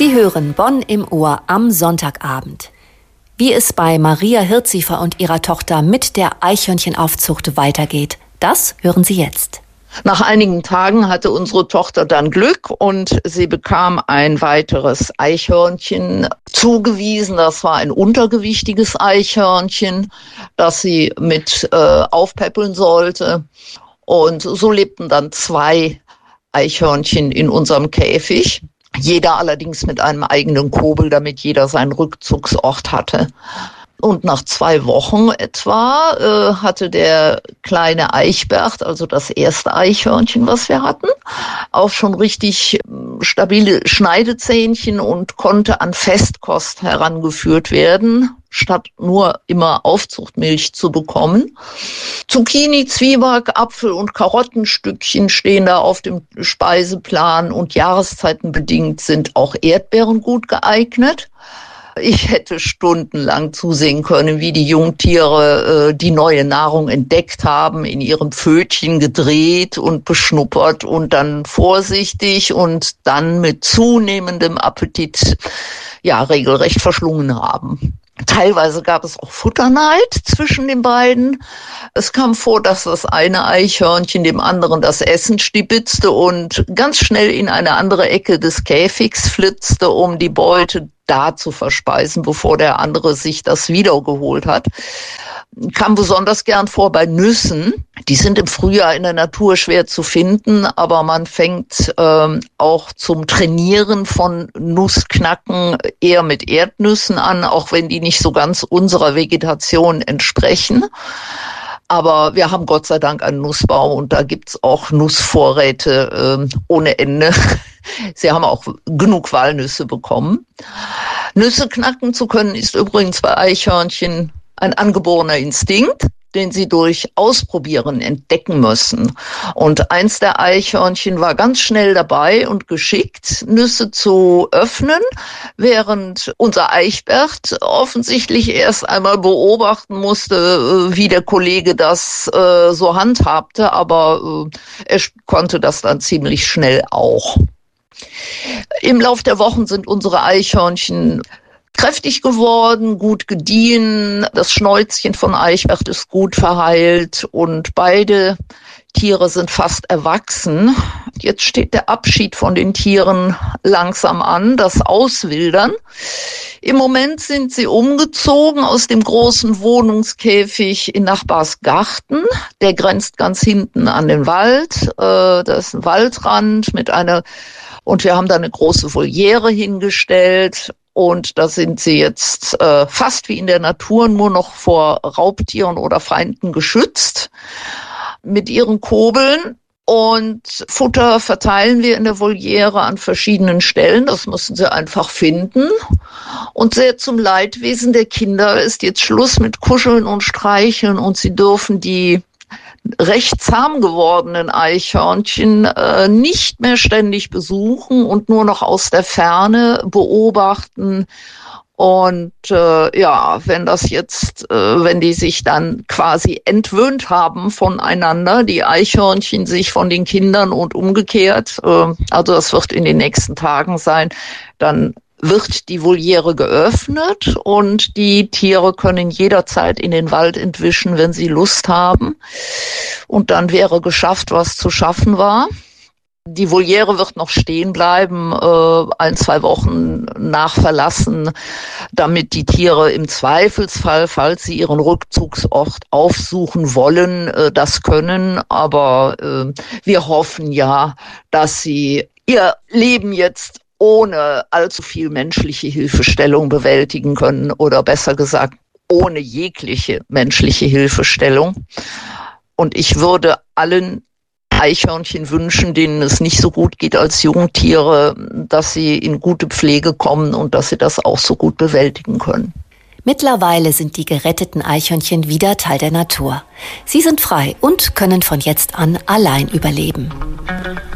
Sie hören Bonn im Ohr am Sonntagabend. Wie es bei Maria Hirziefer und ihrer Tochter mit der Eichhörnchenaufzucht weitergeht, das hören Sie jetzt. Nach einigen Tagen hatte unsere Tochter dann Glück und sie bekam ein weiteres Eichhörnchen zugewiesen. Das war ein untergewichtiges Eichhörnchen, das sie mit aufpäppeln sollte. Und so lebten dann 2 Eichhörnchen in unserem Käfig. Jeder allerdings mit einem eigenen Kobel, damit jeder seinen Rückzugsort hatte. Und nach 2 Wochen etwa hatte der kleine Eichbert, also das erste Eichhörnchen, was wir hatten, auch schon richtig stabile Schneidezähnchen und konnte an Festkost herangeführt werden, statt nur immer Aufzuchtmilch zu bekommen. Zucchini, Zwieback, Apfel- und Karottenstückchen stehen da auf dem Speiseplan und jahreszeitenbedingt sind auch Erdbeeren gut geeignet. Ich hätte stundenlang zusehen können, wie die Jungtiere die neue Nahrung entdeckt haben, in ihrem Pfötchen gedreht und beschnuppert und dann vorsichtig und dann mit zunehmendem Appetit regelrecht verschlungen haben. Teilweise gab es auch Futterneid zwischen den beiden. Es kam vor, dass das eine Eichhörnchen dem anderen das Essen stibitzte und ganz schnell in eine andere Ecke des Käfigs flitzte, um die Beute da zu verspeisen, bevor der andere sich das wiedergeholt hat. Kam besonders gern vor bei Nüssen. Die sind im Frühjahr in der Natur schwer zu finden, aber man fängt auch zum Trainieren von Nussknacken eher mit Erdnüssen an, auch wenn die nicht so ganz unserer Vegetation entsprechen. Aber wir haben Gott sei Dank einen Nussbaum und da gibt's auch Nussvorräte ohne Ende. Sie haben auch genug Walnüsse bekommen. Nüsse knacken zu können ist übrigens bei Eichhörnchen ein angeborener Instinkt, den sie durch Ausprobieren entdecken müssen. Und eins der Eichhörnchen war ganz schnell dabei und geschickt, Nüsse zu öffnen, während unser Eichbert offensichtlich erst einmal beobachten musste, wie der Kollege das so handhabte, aber er konnte das dann ziemlich schnell auch. Im Lauf der Wochen sind unsere Eichhörnchen kräftig geworden, gut gediehen. Das Schnäuzchen von Eichbert ist gut verheilt und beide Tiere sind fast erwachsen. Jetzt steht der Abschied von den Tieren langsam an, das Auswildern. Im Moment sind sie umgezogen aus dem großen Wohnungskäfig in Nachbars Garten. Der grenzt ganz hinten an den Wald. Da ist ein Waldrand und wir haben da eine große Voliere hingestellt. Und da sind sie jetzt fast wie in der Natur, nur noch vor Raubtieren oder Feinden geschützt mit ihren Kobeln. Und Futter verteilen wir in der Voliere an verschiedenen Stellen. Das müssen sie einfach finden. Und sehr zum Leidwesen der Kinder ist jetzt Schluss mit Kuscheln und Streicheln. Und sie dürfen die recht zahm gewordenen Eichhörnchen nicht mehr ständig besuchen und nur noch aus der Ferne beobachten. Und wenn die sich dann quasi entwöhnt haben voneinander, die Eichhörnchen sich von den Kindern und umgekehrt, also das wird in den nächsten Tagen sein, dann wird die Voliere geöffnet und die Tiere können jederzeit in den Wald entwischen, wenn sie Lust haben. Und dann wäre geschafft, was zu schaffen war. Die Voliere wird noch stehen bleiben, 1-2 Wochen nach Verlassen, damit die Tiere im Zweifelsfall, falls sie ihren Rückzugsort aufsuchen wollen, das können. Aber wir hoffen ja, dass sie ihr Leben jetzt ohne allzu viel menschliche Hilfestellung bewältigen können oder besser gesagt, ohne jegliche menschliche Hilfestellung. Und ich würde allen Eichhörnchen wünschen, denen es nicht so gut geht als Jungtiere, dass sie in gute Pflege kommen und dass sie das auch so gut bewältigen können. Mittlerweile sind die geretteten Eichhörnchen wieder Teil der Natur. Sie sind frei und können von jetzt an allein überleben.